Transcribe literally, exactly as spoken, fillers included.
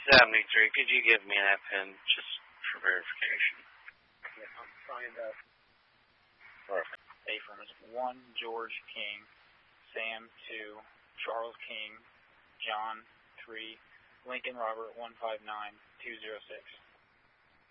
seventy-three. Could you give me that pin just for verification? Yeah, I'm signed up. Perfect. A-firm is one, George King, Sam two, Charles King, John three, Lincoln Robert one five nine two zero six.